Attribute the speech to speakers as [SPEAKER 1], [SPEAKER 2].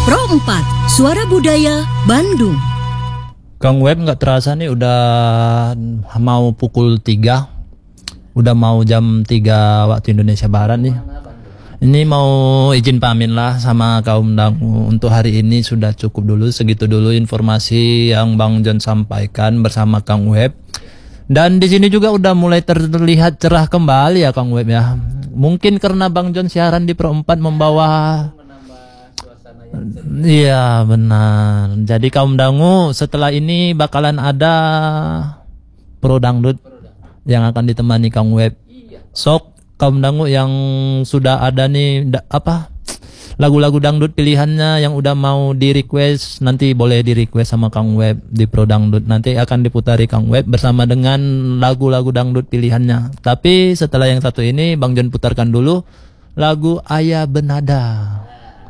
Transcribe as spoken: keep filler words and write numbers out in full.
[SPEAKER 1] Pro empat, Suara Budaya Bandung.
[SPEAKER 2] Kang Web, nggak terasa nih udah mau pukul tiga. Udah mau jam tiga waktu Indonesia Barat nih. Ini mau izin pamit lah sama kaum dangu. Untuk hari ini sudah cukup dulu. Segitu dulu informasi yang Bang John sampaikan bersama Kang Web. Dan di sini juga udah mulai terlihat cerah kembali ya Kang Web ya. Mungkin karena Bang John siaran di Pro empat membawa. Iya benar. Jadi kaum dangu, setelah ini bakalan ada Pro Dangdut yang akan ditemani Kang Web. Sok kaum dangu yang sudah ada nih da, apa lagu-lagu dangdut pilihannya yang udah mau di request, nanti boleh di request sama Kang Web di Pro Dangdut. Nanti akan diputari Kang Web bersama dengan lagu-lagu dangdut pilihannya. Tapi setelah yang satu ini Bang John putarkan dulu lagu Ayah Benada.